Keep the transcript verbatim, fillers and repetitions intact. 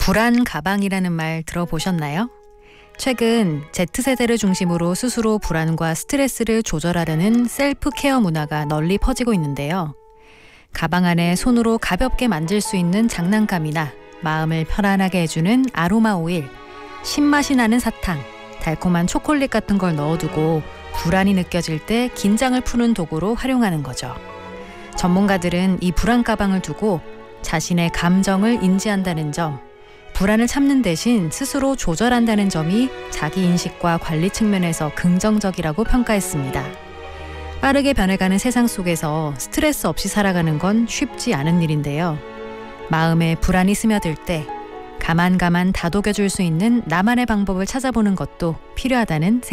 불안 가방이라는 말 들어보셨나요? 최근 Z세대를 중심으로 스스로 불안과 스트레스를 조절하려는 셀프 케어 문화가 널리 퍼지고 있는데요. 가방 안에 손으로 가볍게 만질 수 있는 장난감이나 마음을 편안하게 해주는 아로마 오일, 신맛이 나는 사탕, 달콤한 초콜릿 같은 걸 넣어두고 불안이 느껴질 때 긴장을 푸는 도구로 활용하는 거죠. 전문가들은 이 불안 가방을 두고 자신의 감정을 인지한다는 점, 불안을 참는 대신 스스로 조절한다는 점이 자기인식과 관리 측면에서 긍정적이라고 평가했습니다. 빠르게 변해가는 세상 속에서 스트레스 없이 살아가는 건 쉽지 않은 일인데요. 마음에 불안이 스며들 때 가만가만 다독여줄 수 있는 나만의 방법을 찾아보는 것도 필요하다는 생각입니다.